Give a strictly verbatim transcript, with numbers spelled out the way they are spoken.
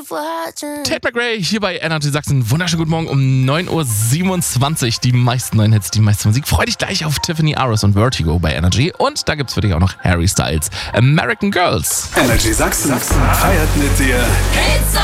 Tate McRae hier bei Energy Sachsen. Wunderschönen guten Morgen um neun Uhr siebenundzwanzig. Die meisten neuen Hits, die meiste Musik. Freu dich gleich auf Tiffany Aros und Vertigo bei Energy. Und da gibt's für dich auch noch Harry Styles, American Girls. Energy Sachsen feiert mit dir Hits